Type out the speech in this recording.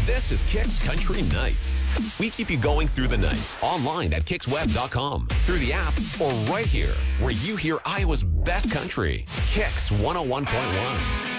This is Kicks Country Nights. We keep you going through the night, online at kicksweb.com, through the app, or right here, where you hear Iowa's best country. Kicks 101.1.